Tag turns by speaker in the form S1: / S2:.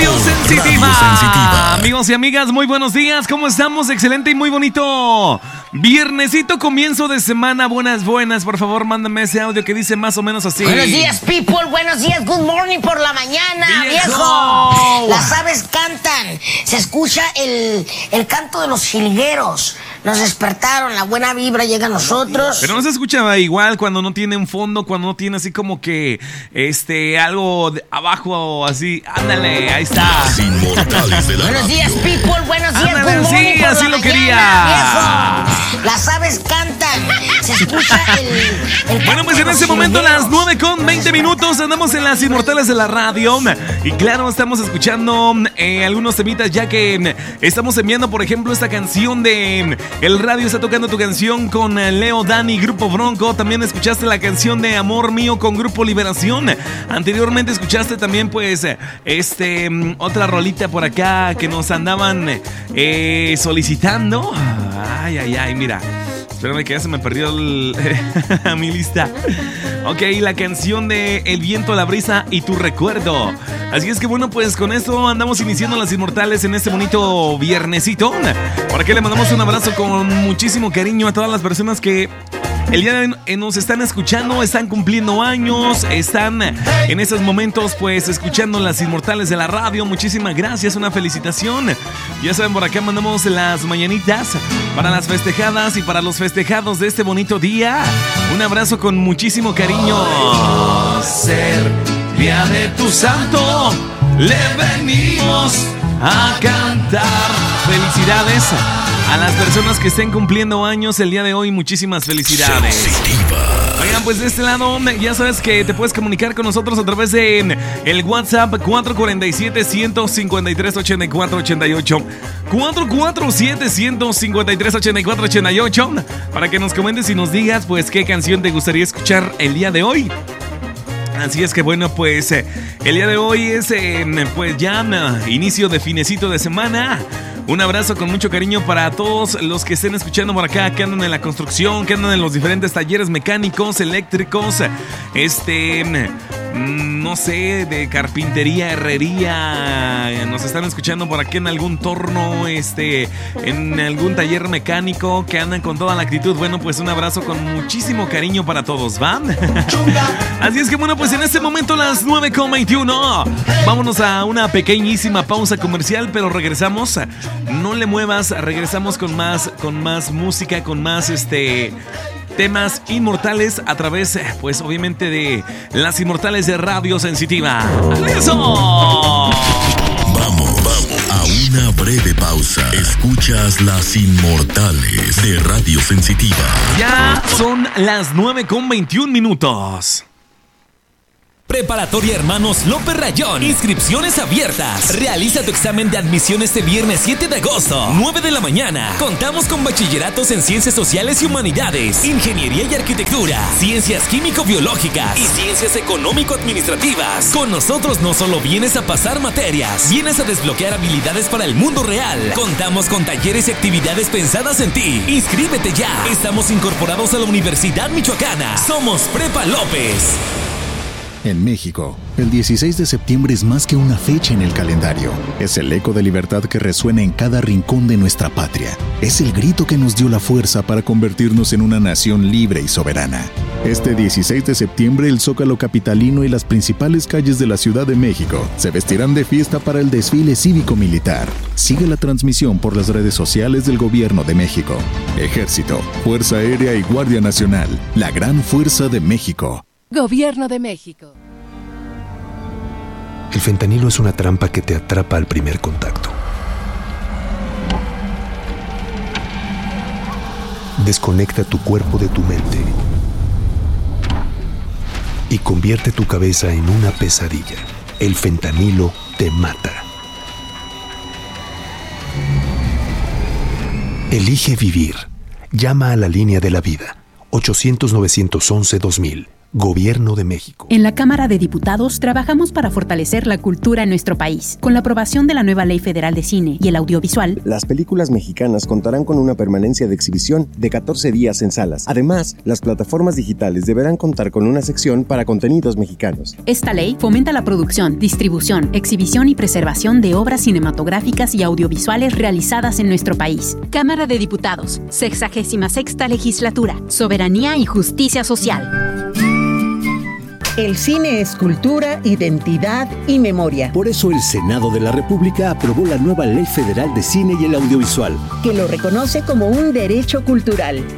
S1: Radio Sensitiva. Amigos y amigas, muy buenos días. ¿Cómo estamos? Excelente y muy bonito viernesito, comienzo de semana. Buenas. Por favor, mándame ese audio que dice más o menos así.
S2: Buenos días, people. Buenos días. Good morning por la mañana, viejo. Las aves cantan. Se escucha el canto de los jilgueros. Nos despertaron, la buena vibra llega a nosotros.
S1: Pero no se escucha igual cuando no tiene un fondo, cuando no tiene así como que algo de abajo o así. Ándale, ahí está.
S2: Buenos días, people. Buenos días,
S1: ándale,
S2: good morning
S1: sí,
S2: por
S1: así
S2: la
S1: lo
S2: mañana,
S1: quería.
S2: Viejo. Las aves cantan. Se escucha el
S1: bueno, pues en este momento a las 9:20 andamos en las inmortales de la radio. Y claro, estamos escuchando algunos temitas, ya que estamos enviando, por ejemplo, esta canción de El Radio está tocando tu canción con Leo Dani, Grupo Bronco. También escuchaste la canción de Amor Mío con Grupo Liberación. Anteriormente escuchaste también pues otra rolita por acá que nos andaban solicitando. Ay, mira. Espérame que ya se me perdió mi lista. Ok, la canción de El Viento, la Brisa y Tu Recuerdo. Así es que bueno, pues con esto andamos iniciando las inmortales en este bonito viernesito. Por aquí le mandamos un abrazo con muchísimo cariño a todas las personas que el día de hoy nos están escuchando, están cumpliendo años, están en esos momentos pues escuchando las inmortales de la radio. Muchísimas gracias, una felicitación. Ya saben, por acá mandamos las mañanitas para las festejadas y para los festejados de este bonito día. Un abrazo con muchísimo cariño. Ser día de tu santo, le venimos a cantar. Felicidades a las personas que estén cumpliendo años el día de hoy, muchísimas felicidades. Oigan, pues de este lado, ya sabes que te puedes comunicar con nosotros a través de el WhatsApp 447-153-8488. 447-153-8488. Para que nos comentes y nos digas, pues, qué canción te gustaría escuchar el día de hoy. Así es que bueno, pues el día de hoy es pues ya inicio de finecito de semana. Un abrazo con mucho cariño para todos los que estén escuchando por acá, que andan en la construcción, que andan en los diferentes talleres mecánicos, eléctricos, no sé, de carpintería, herrería. Nos están escuchando por aquí en algún torno, en algún taller mecánico, que andan con toda la actitud. Bueno, pues un abrazo con muchísimo cariño para todos, ¿va? Así es que bueno, pues en este momento las 9:21. Vámonos a una pequeñísima pausa comercial, pero regresamos. No le muevas, regresamos con más música, con más temas inmortales a través, pues obviamente, de las inmortales de Radio Sensitiva. ¡Eso!
S3: Vamos a una breve pausa. Escuchas las inmortales de Radio Sensitiva.
S1: Ya son las 9:21.
S4: Preparatoria Hermanos López Rayón. Inscripciones abiertas. Realiza tu examen de admisión este viernes 7 de agosto, 9 de la mañana. Contamos con bachilleratos en Ciencias Sociales y Humanidades, Ingeniería y Arquitectura, Ciencias Químico-Biológicas y Ciencias Económico-Administrativas. Con nosotros no solo vienes a pasar materias, vienes a desbloquear habilidades para el mundo real. Contamos con talleres y actividades pensadas en ti. Inscríbete ya. Estamos incorporados a la Universidad Michoacana. Somos Prepa López.
S5: En México, el 16 de septiembre es más que una fecha en el calendario. Es el eco de libertad que resuena en cada rincón de nuestra patria. Es el grito que nos dio la fuerza para convertirnos en una nación libre y soberana. Este 16 de septiembre, el Zócalo capitalino y las principales calles de la Ciudad de México se vestirán de fiesta para el desfile cívico-militar. Sigue la transmisión por las redes sociales del Gobierno de México. Ejército, Fuerza Aérea y Guardia Nacional, la gran fuerza de México.
S6: Gobierno de México.
S7: El fentanilo es una trampa que te atrapa al primer contacto. Desconecta tu cuerpo de tu mente y convierte tu cabeza en una pesadilla. El fentanilo te mata. Elige vivir. Llama a la línea de la vida. 800-911-2000. Gobierno de México.
S8: En la Cámara de Diputados trabajamos para fortalecer la cultura en nuestro país. Con la aprobación de la nueva Ley Federal de Cine y el Audiovisual,
S9: las películas mexicanas contarán con una permanencia de exhibición de 14 días en salas. Además, las plataformas digitales deberán contar con una sección para contenidos mexicanos.
S8: Esta ley fomenta la producción, distribución, exhibición y preservación de obras cinematográficas y audiovisuales realizadas en nuestro país. Cámara de Diputados, 66ª Legislatura, Soberanía y Justicia Social.
S10: El cine es cultura, identidad y memoria.
S11: Por eso el Senado de la República aprobó la nueva Ley Federal de Cine y el Audiovisual,
S10: que lo reconoce como un derecho cultural.